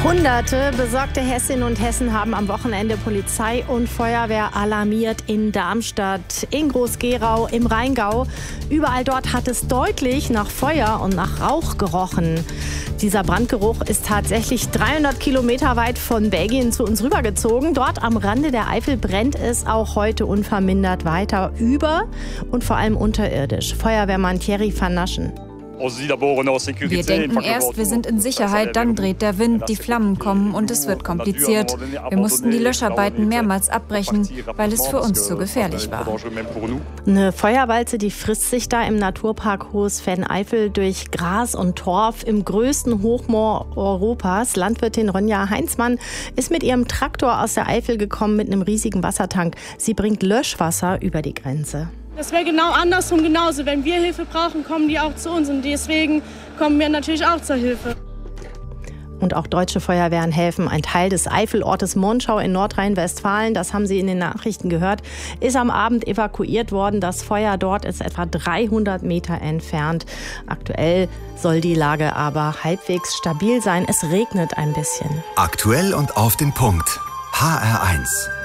Hunderte besorgte Hessinnen und Hessen haben am Wochenende Polizei und Feuerwehr alarmiert in Darmstadt, in Groß-Gerau, im Rheingau. Überall dort hat es deutlich nach Feuer und nach Rauch gerochen. Dieser Brandgeruch ist tatsächlich 300 Kilometer weit von Belgien zu uns rübergezogen. Dort am Rande der Eifel brennt es auch heute unvermindert weiter über und vor allem unterirdisch. Feuerwehrmann Thierry van Naschen. Wir denken erst, wir sind in Sicherheit, dann dreht der Wind, die Flammen kommen und es wird kompliziert. Wir mussten die Löscharbeiten mehrmals abbrechen, weil es für uns zu gefährlich war. Eine Feuerwalze, die frisst sich da im Naturpark Hohes Venn-Eifel durch Gras und Torf im größten Hochmoor Europas. Landwirtin Ronja Heinzmann ist mit ihrem Traktor aus der Eifel gekommen mit einem riesigen Wassertank. Sie bringt Löschwasser über die Grenze. Das wäre genau andersrum genauso. Wenn wir Hilfe brauchen, kommen die auch zu uns und deswegen kommen wir natürlich auch zur Hilfe. Und auch deutsche Feuerwehren helfen. Ein Teil des Eifelortes Monschau in Nordrhein-Westfalen, das haben Sie in den Nachrichten gehört, ist am Abend evakuiert worden. Das Feuer dort ist etwa 300 Meter entfernt. Aktuell soll die Lage aber halbwegs stabil sein. Es regnet ein bisschen. Aktuell und auf den Punkt. HR1.